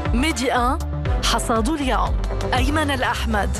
ميدي 1 حصاد اليوم أيمن الأحمد.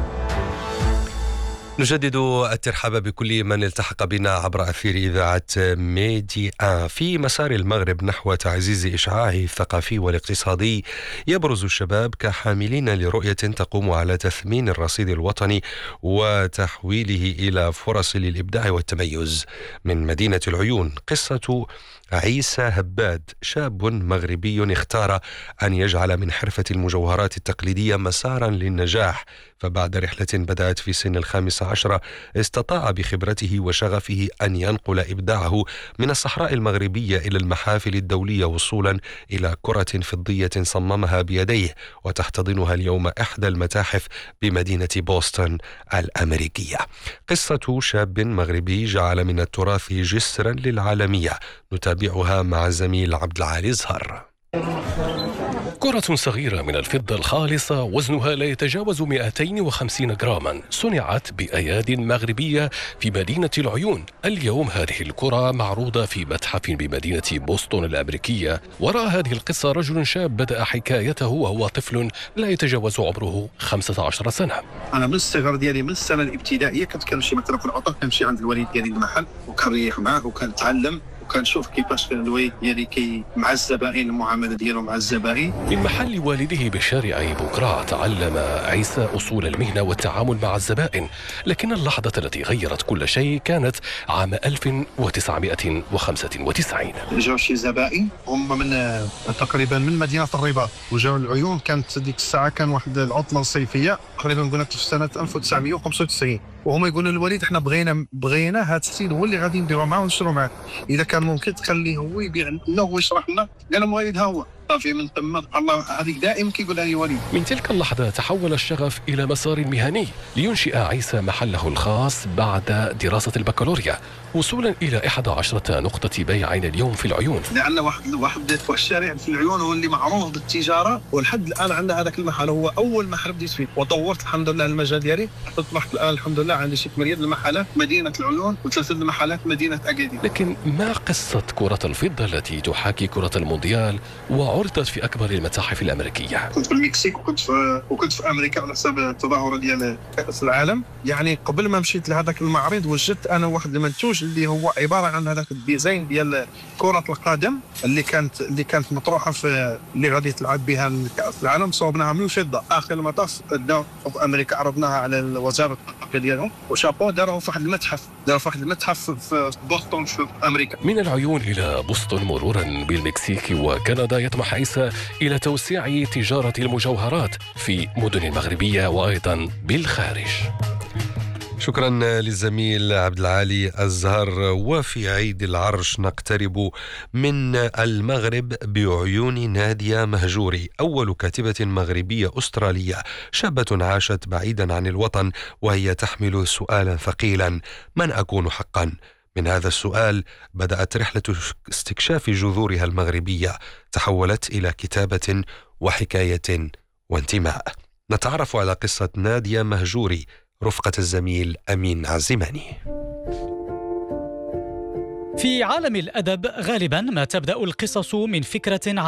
نجدد الترحاب بكل من التحق بنا عبر أثير إذاعة ميدي 1. في مسار المغرب نحو تعزيز إشعاعه الثقافي والاقتصادي، يبرز الشباب كحاملين لرؤية تقوم على تثمين الرصيد الوطني وتحويله إلى فرص للإبداع والتميز. من مدينة العيون قصة عيسى هباد، شاب مغربي اختار أن يجعل من حرفة المجوهرات التقليدية مسارا للنجاح، فبعد رحلة بدأت في سن 15 استطاع بخبرته وشغفه أن ينقل إبداعه من الصحراء المغربية إلى المحافل الدولية، وصولا إلى كرة فضية صممها بيديه وتحتضنها اليوم إحدى المتاحف بمدينة بوسطن الأمريكية. قصة شاب مغربي جعل من التراث جسرا للعالمية، نتابعها مع الزميل عبد العالي الزهر. كرة صغيرة من الفضة الخالصة وزنها لا يتجاوز 250 جراما، صنعت بأياد مغربية في مدينة العيون. اليوم هذه الكرة معروضة في متحف بمدينة بوسطن الأمريكية. وراء هذه القصة رجل شاب بدأ حكايته وهو طفل لا يتجاوز عمره 15 سنة. أنا من الصغر ديالي، من السنة الابتدائية كنت كنمشي مثلا في العطل، كنمشي عند الوالد ديالي المحل وكنريح معاه وكنتعلم وكنشوف كيفاش كان الوالد ديالي مع الزبائن، المعامله ديالو مع الزبائن. من محل والده بشارع بوكرا تعلم عيسى أصول المهنة والتعامل مع الزبائن، لكن اللحظة التي غيرت كل شيء كانت عام 1995. جاو شي زبائن هم من تقريبا من مدينة الرباط وجاو العيون. كانت ديك الساعة كان واحد العطلة صيفية تقريبا قلنا في سنة 1995، وهم يقولوا للوالد احنا بغينا هذا السيد هو اللي غادي نديرو معاه ونشرو معاه، اذا كان ممكن تخليه هو يبيع لنا ويشرح لنا. قال الوالد ها هو صافي. من ثم الله هذيك دائما كيقولها لي وليد. من تلك اللحظة تحول الشغف إلى مسار مهني، لينشئ عيسى محله الخاص بعد دراسة البكالوريا، وصولا إلى 11 نقطة بيع اليوم في العيون. لأن واحد الشارع في العيون هو اللي معروف بالتجارة، ولحد الآن عندنا هذاك المحل هو أول محل بديت فيه، وطورت الحمد لله المجال ديالي. أصبحت الآن الحمد لله عندي شي 8 المحلات مدينة العيون و3 المحلات مدينة أكادير. لكن ما قصة كرة الفضة التي تحاكي كرة المونديال وعرضت في أكبر المتاحف الأمريكية؟ كنت في المكسيك وكنت في أمريكا على حساب التظاهرة ديال كأس العالم. يعني قبل ما مشيت لهذاك المعرض وجدت أنا واحد المنتوج اللي هو عبارة عن هذاك الديزاين ديال كرة القدم اللي كانت مطروحة في اللي غادي تلعب بها كأس العالم. صوبناها من الفضة. آخر المطاف داو في أمريكا، عرضناها على وزارة الثقافة ديالهم، وشابو داروها في واحد المتحف في بوسطن في أمريكا. من العيون إلى بوسطن مرورا بالمكسيك وكندا، يطمح عيسى إلى توسيع تجارة المجوهرات في مدن المغربية وأيضا بالخارج. شكرا للزميل عبد العالي الزهر. وفي عيد العرش نقترب من المغرب بعيون نادية مهجوري، أول كاتبة مغربية أسترالية، شابة عاشت بعيدا عن الوطن وهي تحمل سؤالا ثقيلا: من أكون حقا؟ من هذا السؤال بدأت رحلة استكشاف جذورها المغربية، تحولت إلى كتابة وحكاية وانتماء. نتعرف على قصة نادية مهجوري رفقة الزميل أمين عزماني. في عالم الأدب غالبا ما تبدأ القصص من فكرة